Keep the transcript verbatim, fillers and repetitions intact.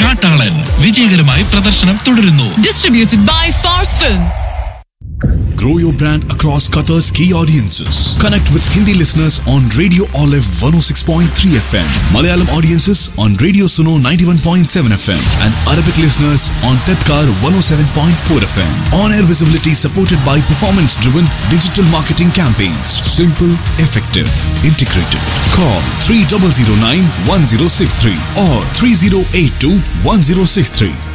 കാട്ടാളൻ വിജയകരമായി പ്രദർശനം തുടരുന്നു. Distributed by Fars Film. Grow your brand across Qatar's key audiences. Connect with Hindi listeners on Radio Olive one oh six point three F M, Malayalam audiences on Radio Suno ninety-one point seven F M, and Arabic listeners on Tadkar one oh seven point four F M. On-air visibility supported by performance-driven digital marketing campaigns. Simple, effective, integrated. Call three zero zero nine one zero six three or three zero eight two one zero six three.